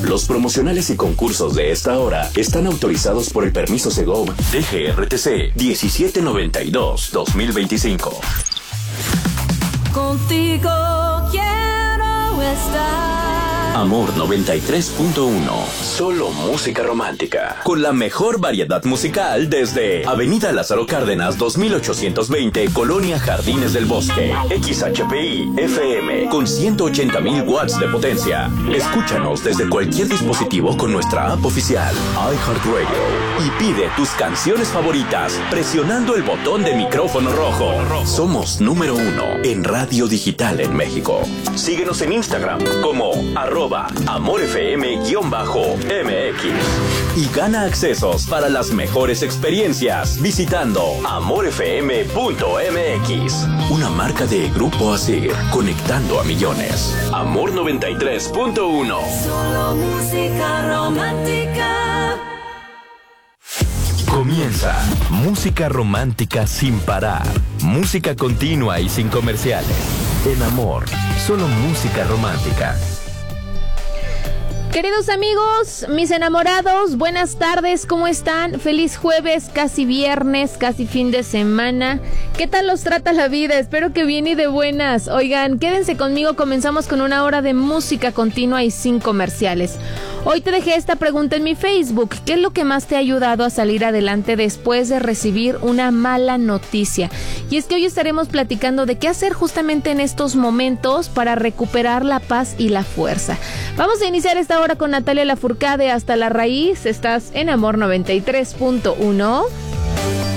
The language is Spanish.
Los promocionales y concursos de esta hora están autorizados por el permiso Segov DGRTC 1792-2025. Contigo quiero estar. Amor 93.1. Solo música romántica. Con la mejor variedad musical desde Avenida Lázaro Cárdenas 2820, Colonia Jardines del Bosque. XHPI FM con 180,000 watts de potencia. Escúchanos desde cualquier dispositivo con nuestra app oficial iHeartRadio y pide tus canciones favoritas presionando el botón de micrófono rojo. Somos número 1 en radio digital en México. Síguenos en Instagram como @AmorFM_MX y gana accesos para las mejores experiencias visitando amorfm.mx. Una marca de Grupo Asir, conectando a millones. Amor 93.1. Solo música romántica. Comienza Música Romántica sin parar. Música continua y sin comerciales. En Amor, solo música romántica. Queridos amigos, mis enamorados, buenas tardes, ¿cómo están? Feliz jueves, casi viernes, casi fin de semana. ¿Qué tal los trata la vida? Espero que bien y de buenas. Oigan, quédense conmigo, comenzamos con una hora de música continua y sin comerciales. Hoy te dejé esta pregunta en mi Facebook. ¿Qué es lo que más te ha ayudado a salir adelante después de recibir una mala noticia? Y es que hoy estaremos platicando de qué hacer justamente en estos momentos para recuperar la paz y la fuerza. Vamos a iniciar esta hora con Natalia Lafourcade, Hasta la Raíz. Estás en Amor 93.1.